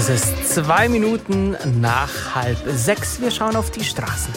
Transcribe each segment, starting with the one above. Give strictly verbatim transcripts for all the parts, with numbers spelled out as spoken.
Es ist zwei Minuten nach halb sechs. Wir schauen auf die Straßen.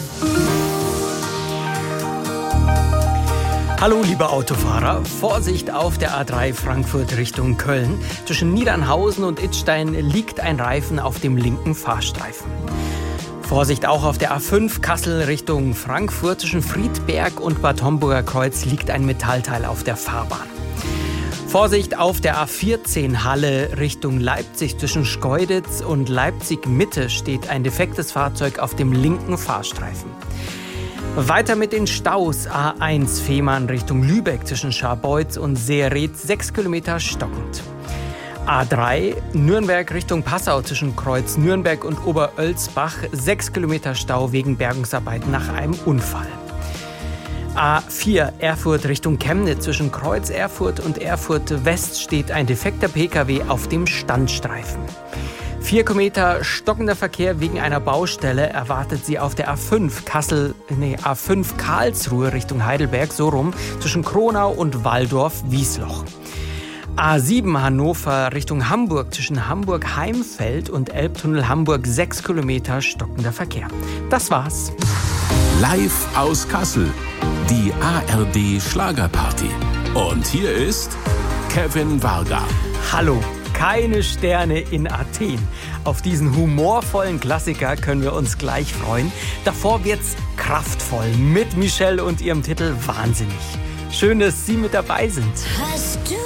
Hallo, liebe Autofahrer. Vorsicht auf der A drei Frankfurt Richtung Köln. Zwischen Niedernhausen und Idstein liegt ein Reifen auf dem linken Fahrstreifen. Vorsicht auch auf der A fünf Kassel Richtung Frankfurt. Zwischen Friedberg und Bad Homburger Kreuz liegt ein Metallteil auf der Fahrbahn. Vorsicht auf der A vierzehn Halle Richtung Leipzig. Zwischen Schkeuditz und Leipzig-Mitte steht ein defektes Fahrzeug auf dem linken Fahrstreifen. Weiter mit den Staus. A eins Fehmarn Richtung Lübeck zwischen Scharbeutz und Seereth, sechs Kilometer stockend. A drei Nürnberg Richtung Passau zwischen Kreuz Nürnberg und Oberölsbach, sechs Kilometer Stau wegen Bergungsarbeiten nach einem Unfall. A vier Erfurt Richtung Chemnitz zwischen Kreuz Erfurt und Erfurt West steht ein defekter Pkw auf dem Standstreifen. Vier Kilometer stockender Verkehr wegen einer Baustelle erwartet Sie auf der A fünf Kassel, nee, A fünf Karlsruhe Richtung Heidelberg, so rum, zwischen Kronau und Walldorf-Wiesloch. A sieben Hannover Richtung Hamburg zwischen Hamburg-Heimfeld und Elbtunnel Hamburg, sechs Kilometer stockender Verkehr. Das war's. Live aus Kassel, die A R D Schlagerparty. Und hier ist Kevin Varga. Hallo. Keine Sterne in Athen. Auf diesen humorvollen Klassiker können wir uns gleich freuen. Davor wird's kraftvoll mit Michelle und ihrem Titel Wahnsinnig. Schön, dass Sie mit dabei sind. Hast du